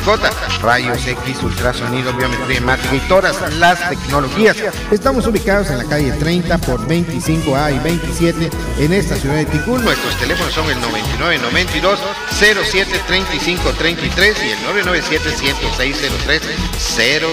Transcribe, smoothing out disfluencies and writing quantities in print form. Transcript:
mascota, rayos X, ultrasonido, biometría hemática y todas las tecnologías. Estamos ubicados en la calle 30 por 25A y 27 en esta ciudad de Ticul. Nuestros teléfonos son el 9992-073533 y el 997-106-03-0.